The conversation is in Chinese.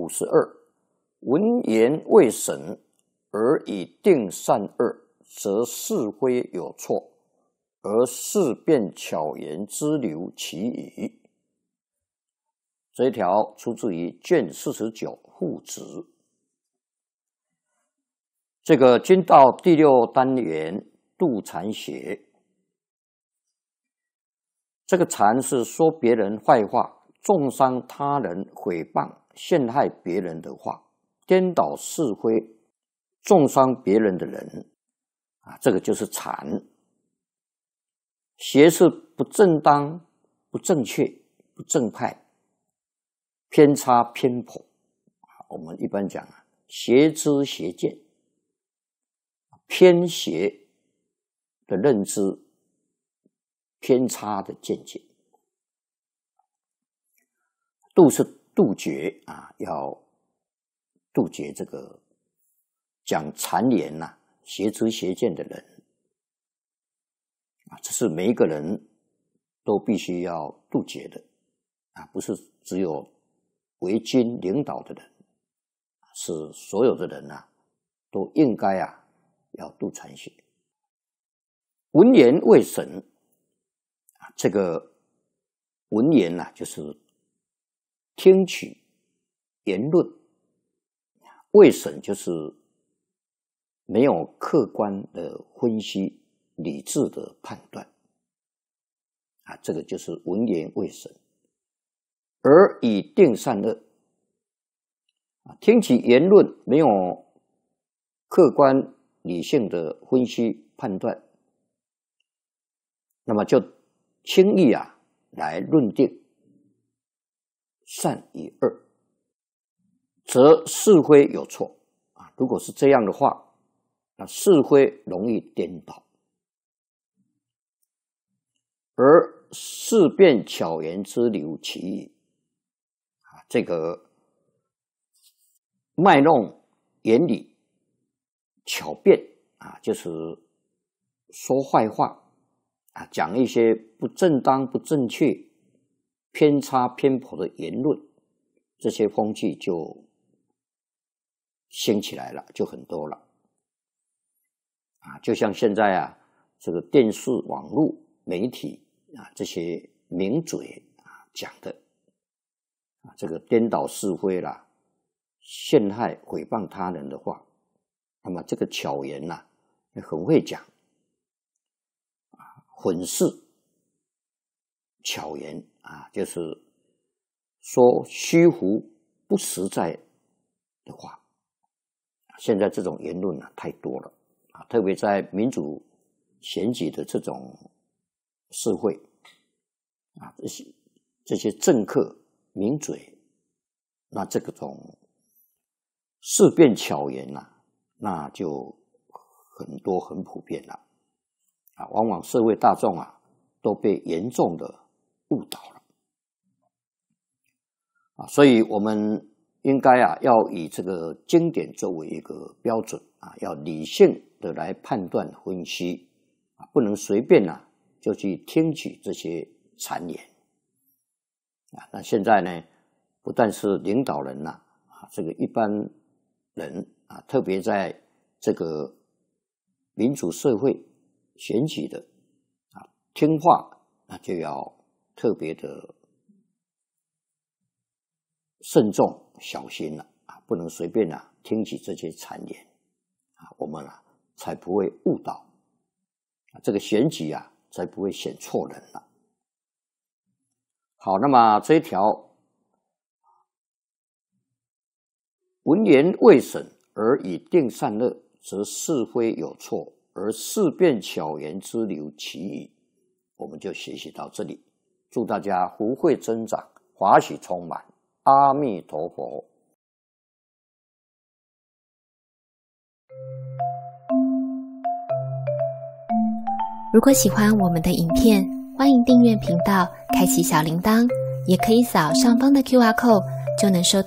52，文言未审而以定善恶，则是非有错，而事变巧言之流其矣。这一条出自于卷49父子。这个经道第6单元度禅学，这个禅是说别人坏话，重伤他人，诽谤陷害别人的话，颠倒是非，重伤别人的人这个就是禅。邪是不正当、不正确、不正派，偏差偏颇，我们一般讲邪知邪见，偏邪的认知，偏差的见解。杜是杜绝要杜绝这个讲谗言邪知邪见的人这是每一个人都必须要杜绝的不是只有为君领导的人，是所有的人都应该要度禅学。文言未审这个文言就是听取言论，未审就是没有客观的分析，理智的判断这个就是文言未审，而以定善恶听取言论没有客观理性的分析判断，那么就轻易来论定善与恶，则是非有错如果是这样的话，那是非容易颠倒，而事变巧言之流其矣这个卖弄言理巧辩就是说坏话讲一些不正当、不正确、偏差偏颇的言论，这些风气就兴起来了，就很多了就像现在这个电视、网络媒体这些名嘴讲的这个颠倒是非啦，陷害诽谤他人的话，那么这个巧言很会讲混世巧言就是说虚胡不实在的话。现在这种言论太多了特别在民主选举的这种社会这些政客名嘴，那这种事变巧言那就很多很普遍了往往社会大众都被严重的误导了所以我们应该要以这个经典作为一个标准要理性的来判断分析不能随便就去听取这些谗言那现在呢，不但是领导人这个一般人特别在这个民主社会选举的听话那就要特别的慎重小心了不能随便听取这些谗言我们才不会误导这个选举才不会选错人了。好，那么这一条文言未审而以定善恶，则是非有错，而事变巧言之流其矣。我们就学习到这里，祝大家福慧增长，法喜充满，阿弥陀佛。 如果喜欢我们的影片，欢迎订阅频道，开启小铃铛，也可以扫上方的 QR code，就能收到